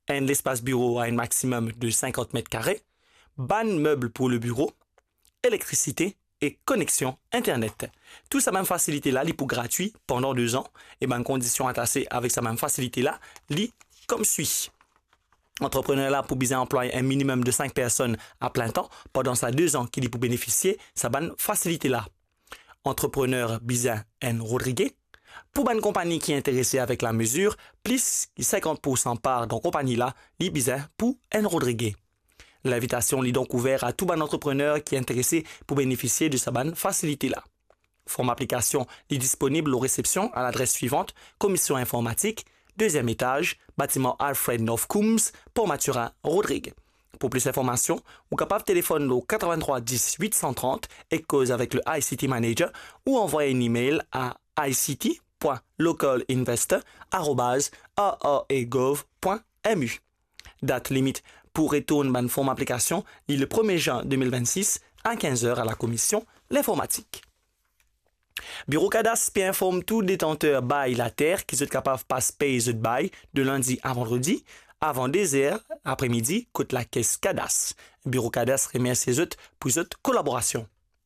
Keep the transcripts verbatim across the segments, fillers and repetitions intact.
un l'espace bureau à un maximum de cinquante mètres carrés, ban meuble pour le bureau, électricité et connexion Internet. Tout ça même facilité-là, li pour gratuit pendant deux ans, et ben conditions attachées avec sa même facilité-là, li comme suit. Entrepreneur là pour bien employer un minimum de cinq personnes à plein temps pendant ces deux ans qu'il est pour bénéficier sa bonne facilité là. Entrepreneur Bizin N. Rodriguez. Pour une compagnie qui est intéressée avec la mesure, plus cinquante pour cent part dans la compagnie là, li Bizin pour N. Rodriguez. L'invitation est donc ouverte à tout bon entrepreneur qui est intéressé pour bénéficier de sa bonne facilité là. Forme application est disponible aux réceptions à l'adresse suivante, commission informatique, deuxième étage, bâtiment Alfred North Coombs, Port Mathurin, Rodrigue. Pour plus d'informations, vous êtes capable de téléphoner au quatre-vingt-trois dix huit cent trente et cause avec le I C T Manager ou envoyer un email à i c t point local investor arobase a a e gov point m u. Date limite pour retourner une forme application est le premier juin deux mille vingt-six à quinze heures à la commission l'informatique. Bureau Cadastre informe tout détenteur bail la terre qui sont capables de passer payer de bail de lundi à vendredi avant deux heures après-midi coûte la caisse Cadastre. Bureau Cadastre remercie les autres pour votre collaboration.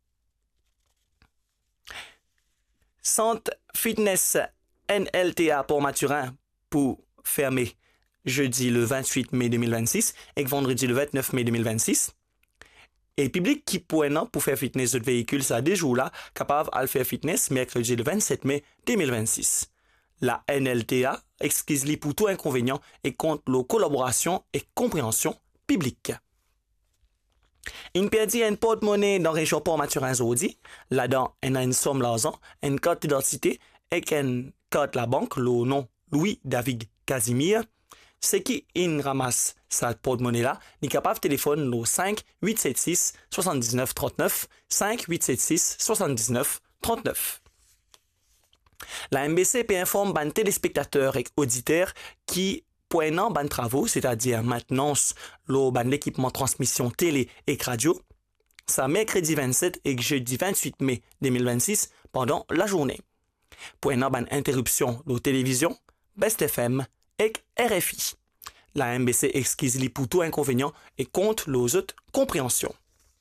Centre Fitness N L T A Port Mathurin pour fermer jeudi le vingt-huit mai deux mille vingt-six et vendredi le vingt-neuf mai deux mille vingt-six. Et public qui pourrait non pour faire fitness de véhicule, ça des jours là, capable de faire fitness mercredi le vingt-sept mai deux mille vingt-six. La N L T A excuse-les pour tout inconvénient et compte la collaboration et compréhension publique. Il perdit un porte-monnaie dans la région Port-Mathurin Zodi. Là-dedans, il a une somme d'argent, une carte d'identité et une carte la banque, le nom Louis-David Casimir. C'est qui il ramasse sa porte-monnaie-là, n'est capable de téléphoner au cinq huit sept six soixante-dix-neuf trente-neuf, cinq huit sept six soixante-dix-neuf trente-neuf. La M B C peut informer les téléspectateurs et auditeurs qui, pour un an de travaux, c'est-à-dire maintenance, l'équipement transmission télé et radio, ça mercredi vingt-sept et jeudi vingt-huit mai deux mille vingt-six pendant la journée. Pour un an d'interruption de télévision, Best F M et R F I. La M B C excuse les pour tout inconvénient et compte les autres compréhensions.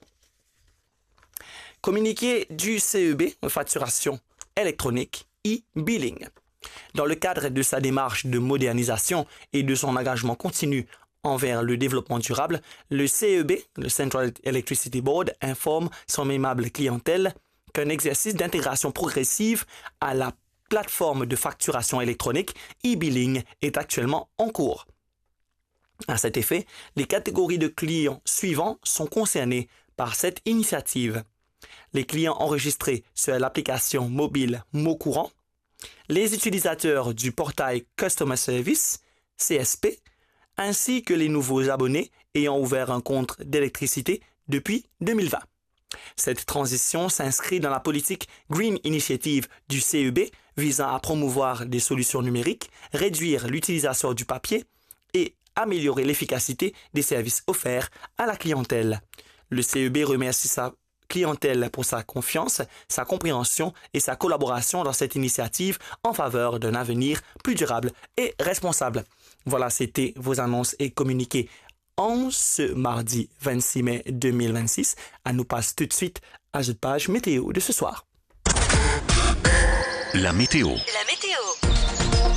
Communiqué du C E B, facturation électronique, e-billing. Dans le cadre de sa démarche de modernisation et de son engagement continu envers le développement durable, le C E B, le Central Electricity Board, informe son aimable clientèle qu'un exercice d'intégration progressive à la plateforme de facturation électronique e-billing est actuellement en cours. À cet effet, les catégories de clients suivants sont concernées par cette initiative. Les clients enregistrés sur l'application mobile Mot Courant, les utilisateurs du portail Customer Service, C S P, ainsi que les nouveaux abonnés ayant ouvert un compte d'électricité depuis deux mille vingt. Cette transition s'inscrit dans la politique Green Initiative du C E B visant à promouvoir des solutions numériques, réduire l'utilisation du papier et améliorer l'efficacité des services offerts à la clientèle. Le C E B remercie sa clientèle pour sa confiance, sa compréhension et sa collaboration dans cette initiative en faveur d'un avenir plus durable et responsable. Voilà, c'était vos annonces et communiqués en ce mardi vingt-six mai deux mille vingt-six. À nous passe tout de suite à cette page météo de ce soir. La météo. La météo.